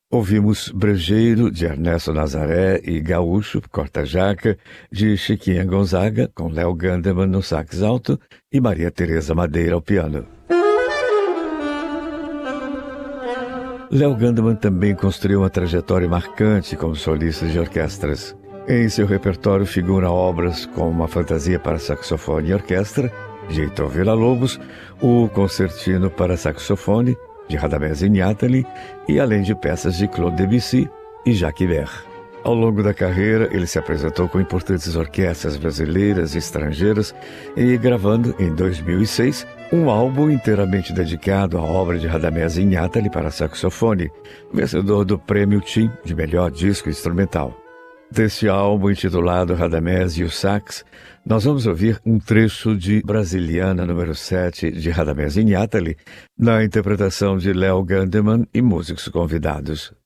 Ouvimos Brejeiro, de Ernesto Nazaré, e Gaúcho, Corta-Jaca, de Chiquinha Gonzaga, com Léo Gandeman no sax alto e Maria Tereza Madeira ao piano. Léo Gandeman também construiu uma trajetória marcante como solista de orquestras. Em seu repertório figuram obras como A Fantasia para Saxofone e Orquestra, de Heitor Villa-Lobos, o Concertino para Saxofone, de Radamés Inátali, e além de peças de Claude Debussy e Jacques Ibert. Ao longo da carreira, ele se apresentou com importantes orquestras brasileiras e estrangeiras e gravando, em 2006, um álbum inteiramente dedicado à obra de Radamés Inátali para saxofone, vencedor do Prêmio TIM de melhor disco instrumental. Deste álbum intitulado Radamés e o Sax, nós vamos ouvir um trecho de Brasiliana número 7 de Radamés Inátali, na interpretação de Léo Gandeman e músicos convidados.